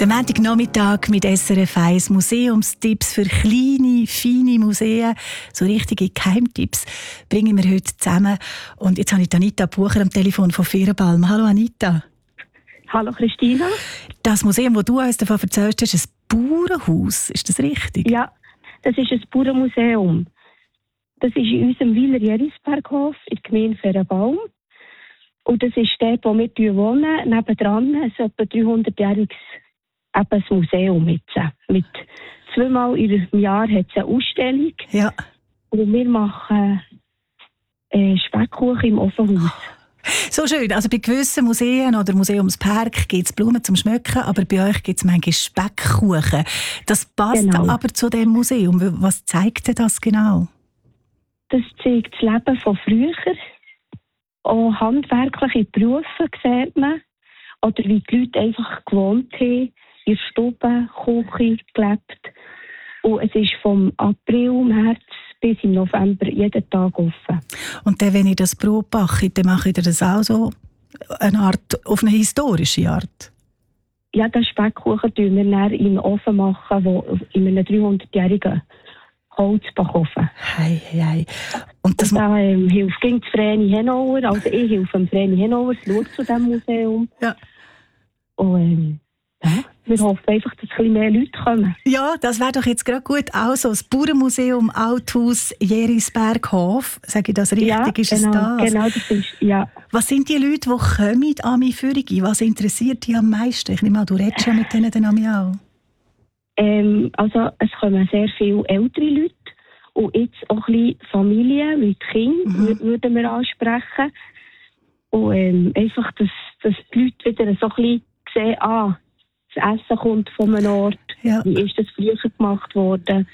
Der Montagnachmittag mit SRF 1 Museumstipps für kleine, feine Museen, so richtige Geheimtipps, bringen wir heute zusammen. Und jetzt habe ich Anita Bucher am Telefon von Fehrenbalm. Hallo Anita. Hallo Christina. Das Museum, das du uns davon erzählst, ist ein Bauernhaus. Ist das richtig? Ja, das ist ein Bauernmuseum. Das ist in unserem Weiler Jerisberghof in der Gemeinde Fehrenbalm. Und das ist dort, wo wir wohnen. Nebendran ist ein etwa 300-jähriges Museum jetzt. Mit zweimal im Jahr hat es eine Ausstellung. Ja. Und wir machen Speckkuchen im Ofenhaus. So schön. Also bei gewissen Museen oder Museumspark gibt es Blumen zum Schmücken, aber bei euch gibt es manchmal Speckkuchen. Das passt aber zu dem Museum. Was zeigt denn das genau? Das zeigt das Leben von früher. Auch handwerkliche Berufe sieht man. Oder wie die Leute einfach gewohnt haben, in der Stube, Küche gelebt. Und es ist vom April, März bis im November jeden Tag offen. Und dann, wenn ihr das Brot backt, dann macht ihr das auch so auf eine historische Art? Ja, den Speckkuchen machen wir dann in den Ofen, wo in einem 300-jährigen Holzbackofen. Hei. Und da hilft gegen Vreni Henauer, also ich helfe dem Vreni Henauer, schaut zu diesem Museum. Ja. Und wir hoffen einfach, dass ein bisschen mehr Leute kommen. Ja, das wäre doch jetzt gerade gut. Also das Bauernmuseum Althaus Jerisberghof. Sage ich das richtig? Ja, ist es das? Genau, das ist, ja. Was sind die Leute, die kommen an meine Führung? Was interessiert dich am meisten? Ich nehme an, du redest ja mit denen dann auch. Also es kommen sehr viele ältere Leute und jetzt auch ein bisschen Familien mit Kindern würden wir ansprechen. Und einfach, dass die Leute wieder so ein bisschen sehen, das Essen kommt von einem Ort, wie ist das früher gemacht worden.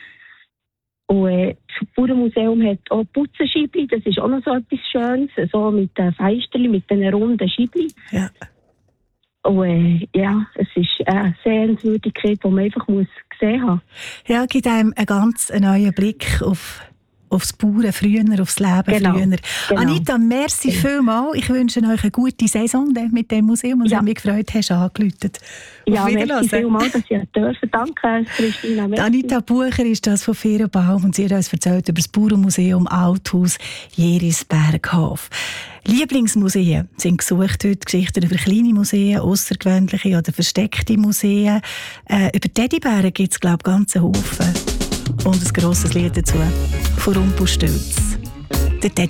Und das Bauernmuseum hat auch Putzenscheibli, das ist auch noch so etwas Schönes, so mit den Feisterli, mit den runden Scheibli. Ja. Und es ist eine Sehenswürdigkeit, die man einfach gesehen haben muss. Ja, gibt einem einen ganz neuen Blick auf das Bauern früher, aufs Leben früher. Genau. Anita, merci vielmals. Ich wünsche euch eine gute Saison mit dem Museum und mich gefreut hast, angerufen. Ja, merci vielmals, dass ihr dürfen. Danke, Christina. Anita Bucher ist das von Fehrenbalm und sie hat uns erzählt über das Bauernmuseum Althaus Jerisberghof. Lieblingsmuseen sind gesucht heute, Geschichten über kleine Museen, außergewöhnliche oder versteckte Museen. Über Teddybären gibt es, glaube ich, ganzen Haufen. Und ein grosses Lied dazu von Rumpelstilz.